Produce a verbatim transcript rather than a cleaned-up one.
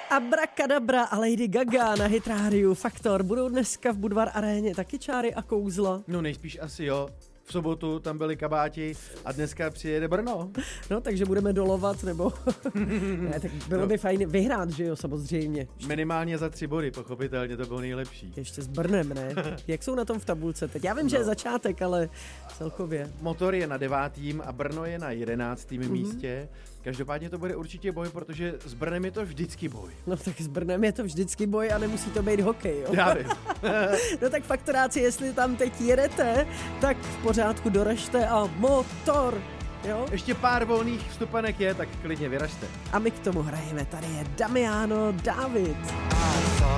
Abracadabra a Lady Gaga na Hit rádiu Faktor. Budou dneska v Budvar aréně taky čáry a kouzla? No nejspíš asi jo. V sobotu tam byli kabáti a dneska přijede Brno. No, takže budeme dolovat, nebo... ne, tak bylo no. by fajn vyhrát, že jo, samozřejmě. Minimálně za tři body, pochopitelně, to bylo nejlepší. Ještě s Brnem, ne? Jak jsou na tom v tabulce teď? Já vím, no. že je začátek, ale celkově. Motor je na devátým a Brno je na jedenáctým mm-hmm. místě. Každopádně to bude určitě boj, protože s Brnem je to vždycky boj. No tak s Brnem je to vždycky boj a nemusí to být hokej, jo? Já vím. No tak faktoráci, jestli tam teď jedete, tak v pořádku doražte a motor, jo? Ještě pár volných vstupenek je, tak klidně vyražte. A my k tomu hrajeme, tady je Damiano David.